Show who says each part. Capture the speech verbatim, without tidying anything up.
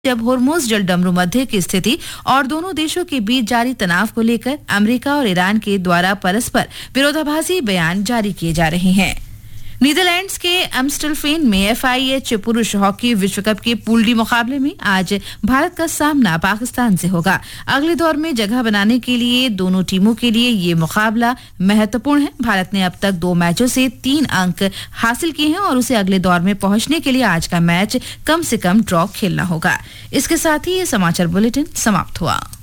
Speaker 1: जब होर्मुज जलडमरू मध्य की स्थिति और दोनों देशों के बीच जारी तनाव को लेकर अमेरिका और ईरान के द्वारा परस्पर विरोधाभासी बयान जारी किए जा रहे हैं। नीदरलैंड्स के एम्स्टलफेन में एफआईएच पुरुष हॉकी विश्व कप के पूल डी मुकाबले में आज भारत का सामना पाकिस्तान से होगा। अगले दौर में जगह बनाने के लिए दोनों टीमों के लिए ये मुकाबला महत्वपूर्ण है। भारत ने अब तक दो मैचों से तीन अंक हासिल किए हैं और उसे अगले दौर में पहुंचने के लिए आज का मैच कम से कम ड्रॉ खेलना होगा। इसके साथ ही ये समाचार बुलेटिन समाप्त हुआ।